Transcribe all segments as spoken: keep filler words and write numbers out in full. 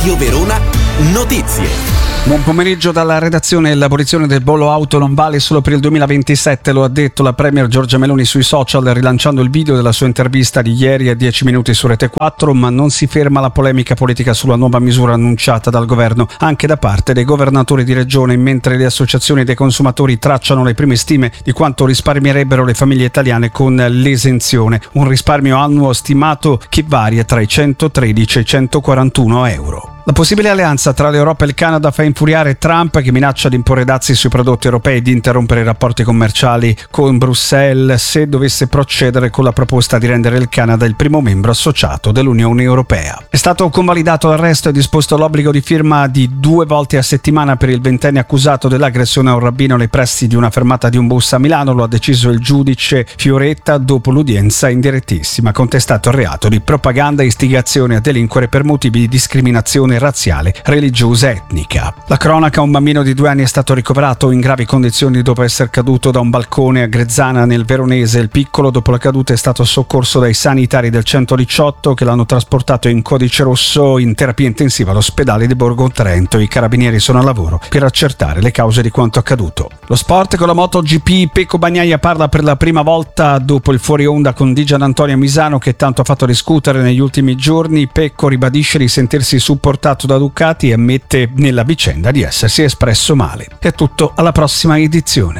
Radio Verona Notizie. Buon pomeriggio dalla redazione. L'abolizione del bollo auto non vale solo per il duemilaventisette, lo ha detto la premier Giorgia Meloni sui social rilanciando il video della sua intervista di ieri a dieci minuti su Rete quattro, ma non si ferma la polemica politica sulla nuova misura annunciata dal governo anche da parte dei governatori di regione, mentre le associazioni dei consumatori tracciano le prime stime di quanto risparmierebbero le famiglie italiane con l'esenzione, un risparmio annuo stimato che varia tra i centotredici e i centoquarantuno euro. La possibile alleanza tra l'Europa e il Canada fa infuriare Trump, che minaccia di imporre dazi sui prodotti europei e di interrompere i rapporti commerciali con Bruxelles se dovesse procedere con la proposta di rendere il Canada il primo membro associato dell'Unione Europea. È stato convalidato l'arresto e disposto l'obbligo di firma di due volte a settimana per il ventenne accusato dell'aggressione a un rabbino nei pressi di una fermata di un bus a Milano. Lo ha deciso il giudice Fioretta dopo l'udienza in direttissima. Contestato il reato di propaganda e istigazione a delinquere per motivi di discriminazione razziale, religiosa e etnica. La cronaca: un bambino di due anni è stato ricoverato in gravi condizioni dopo essere caduto da un balcone a Grezzana nel Veronese. Il piccolo, dopo la caduta, è stato soccorso dai sanitari del centodiciotto che l'hanno trasportato in codice rosso in terapia intensiva all'ospedale di Borgo Trento. I carabinieri sono al lavoro per accertare le cause di quanto accaduto. Lo sport con la MotoGP: Pecco Bagnaia parla per la prima volta dopo il fuori onda con Di Gianantonio Misano, che tanto ha fatto discutere negli ultimi giorni. Pecco ribadisce di sentirsi supportato da Ducati e ammette nella vicenda di essersi espresso male. È tutto, alla prossima edizione.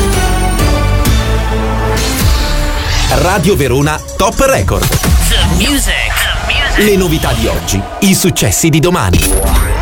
Radio Verona Top Record. The music. The music. Le novità di oggi, i successi di domani.